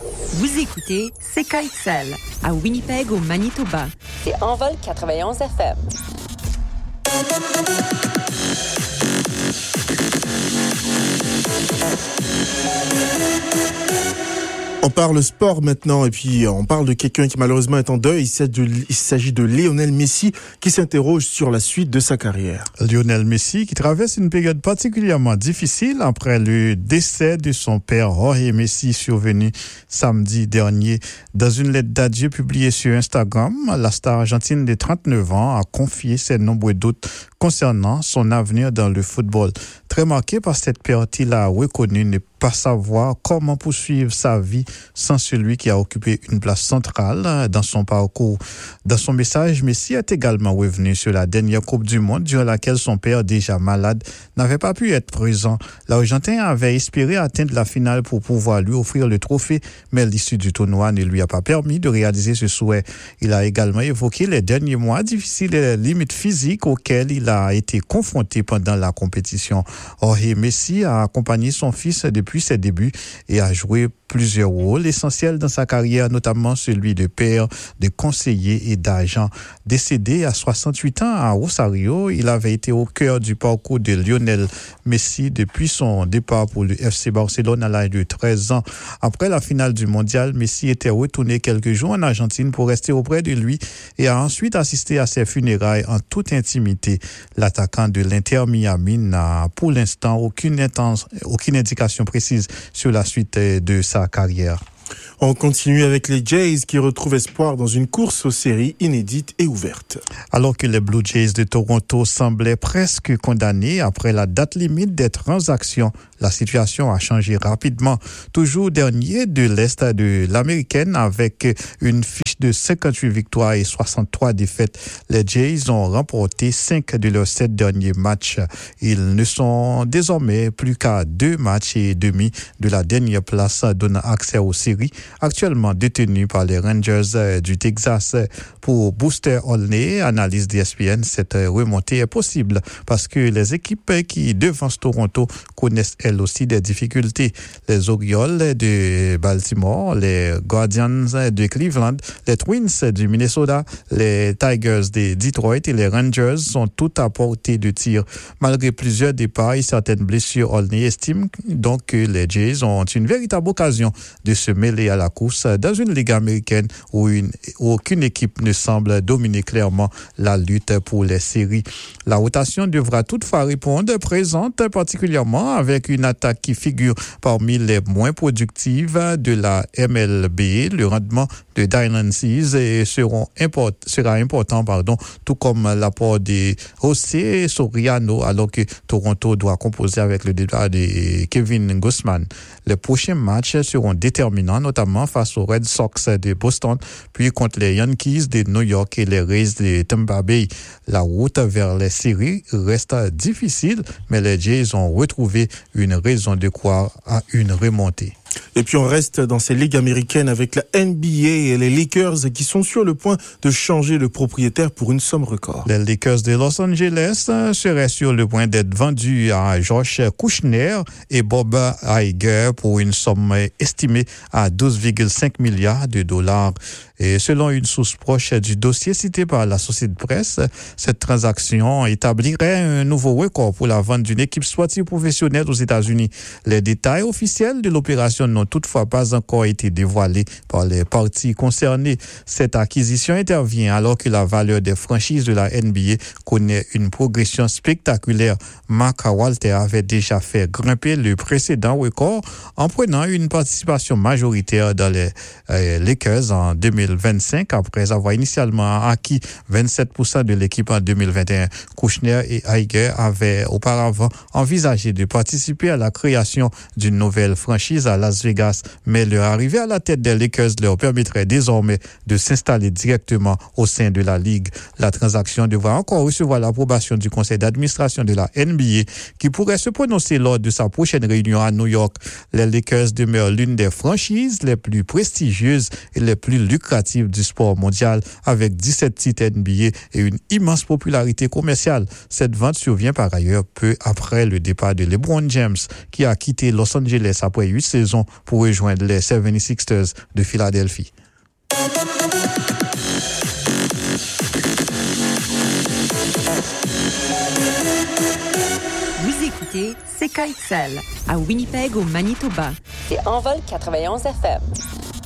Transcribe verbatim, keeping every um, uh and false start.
Vous écoutez C K X L à Winnipeg au Manitoba. C'est Envol quatre-vingt-onze F M. On parle sport maintenant et puis on parle de quelqu'un qui malheureusement est en deuil. Il s'agit de Lionel Messi qui s'interroge sur la suite de sa carrière. Lionel Messi qui traverse une période particulièrement difficile après le décès de son père Jorge Messi survenu samedi dernier. Dans une lettre d'adieu publiée sur Instagram, la star argentine de trente-neuf ans a confié ses nombreux doutes concernant son avenir dans le football. Très marqué par cette perte, il a reconnu ne pas savoir comment poursuivre sa vie sans celui qui a occupé une place centrale dans son parcours. Dans son message, Messi est également revenu sur la dernière Coupe du Monde durant laquelle son père, déjà malade, n'avait pas pu être présent. L'Argentin avait espéré atteindre la finale pour pouvoir lui offrir le trophée, mais l'issue du tournoi ne lui a pas permis de réaliser ce souhait. Il a également évoqué les derniers mois difficiles et les limites physiques auxquelles il a été confronté pendant la compétition. Jorge Messi a accompagné son fils depuis ses débuts et a joué plusieurs rôles essentiels dans sa carrière, notamment celui de père, de conseiller et d'agent. Décédé à soixante-huit ans à Rosario, il avait été au cœur du parcours de Lionel Messi depuis son départ pour le F C Barcelone à l'âge de treize ans. Après la finale du mondial, Messi était retourné quelques jours en Argentine pour rester auprès de lui et a ensuite assisté à ses funérailles en toute intimité. L'attaquant de l'Inter Miami n'a pour l'instant aucune, intense, aucune indication précise sur la suite de sa carrière. On continue avec les Jays qui retrouvent espoir dans une course aux séries inédite et ouverte. Alors que les Blue Jays de Toronto semblaient presque condamnés après la date limite des transactions, la situation a changé rapidement. Toujours dernier de l'Est de l'Américaine avec une fiche de cinquante-huit victoires et soixante-trois défaites, les Jays ont remporté cinq de leurs sept derniers matchs. Ils ne sont désormais plus qu'à deux matchs et demi de la dernière place donnant accès aux séries, actuellement détenue par les Rangers du Texas. Pour Booster Olney, analyse d'E S P N, cette remontée est possible parce que les équipes qui devancent Toronto connaissent elles aussi des difficultés. Les Orioles de Baltimore, les Guardians de Cleveland, les Twins du Minnesota, les Tigers de Detroit et les Rangers sont toutes à portée de tir. Malgré plusieurs départs et certaines blessures, Olney estime donc que les Jays ont une véritable occasion de se mêler à la course dans une ligue américaine où, une, où aucune équipe ne semble dominer clairement la lutte pour les séries. La rotation devra toutefois répondre présente, particulièrement avec une attaque qui figure parmi les moins productives de la M L B. Le rendement de Dylan Cease seront import, sera important, pardon, tout comme l'apport de José Soriano, alors que Toronto doit composer avec le départ de Kevin Gausman. Les prochains matchs seront déterminants, notamment face aux Red Sox de Boston, puis contre les Yankees de New York et les Rays de Tampa Bay. La route vers les séries reste difficile, mais les Jays ont retrouvé une raison de croire à une remontée. Et puis on reste dans ces ligues américaines avec la N B A et les Lakers qui sont sur le point de changer de propriétaire pour une somme record. Les Lakers de Los Angeles seraient sur le point d'être vendus à Josh Kushner et Bob Iger pour une somme estimée à douze virgule cinq milliards de dollars. Et selon une source proche du dossier cité par l'Associated Press, cette transaction établirait un nouveau record pour la vente d'une équipe sportive professionnelle aux États-Unis. Les détails officiels de l'opération n'ont toutefois pas encore été dévoilés par les parties concernées. Cette acquisition intervient alors que la valeur des franchises de la N B A connaît une progression spectaculaire. Mark Walter avait déjà fait grimper le précédent record en prenant une participation majoritaire dans les euh, Lakers en deux mille vingt-cinq après avoir initialement acquis vingt-sept pour cent de l'équipe en deux mille vingt et un. Kushner et Iger avaient auparavant envisagé de participer à la création d'une nouvelle franchise à Las Vegas, mais leur arrivée à la tête des Lakers leur permettrait désormais de s'installer directement au sein de la Ligue. La transaction devra encore recevoir l'approbation du conseil d'administration de la N B A qui pourrait se prononcer lors de sa prochaine réunion à New York. Les Lakers demeurent l'une des franchises les plus prestigieuses et les plus lucratives du sport mondial avec dix-sept titres N B A et une immense popularité commerciale. Cette vente survient par ailleurs peu après le départ de LeBron James qui a quitté Los Angeles après huit saisons qualification pour rejoindre les soixante-sixers de Philadelphie. Vous écoutez C K X L à Winnipeg au Manitoba. C'est Envol quatre-vingt-onze F M.